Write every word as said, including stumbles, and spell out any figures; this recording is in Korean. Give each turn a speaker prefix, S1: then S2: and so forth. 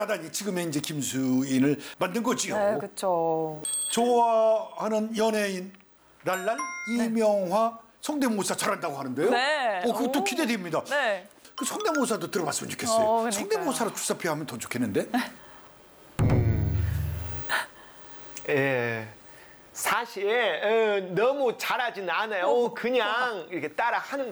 S1: 하다니 지금의 이제 김수인을 만든 거지요.
S2: 네, 그렇죠.
S1: 좋아하는 연예인 랄랄 이명화 성대모사 잘한다고 하는데요.
S2: 네.
S1: 어, 그것도
S2: 오.
S1: 기대됩니다.
S2: 네.
S1: 그 성대모사도 들어봤으면 좋겠어요.
S2: 어, 그러니까요.
S1: 성대모사로 출사표하면 더 좋겠는데.
S3: 예. 사실 어, 너무 잘하진 않아요. 그냥 이렇게 따라 하는